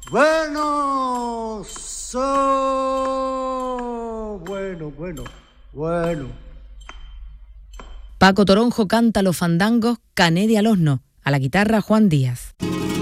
Bueno. Paco Toronjo canta los fandangos, Cané de al horno, a la guitarra Juan Díaz.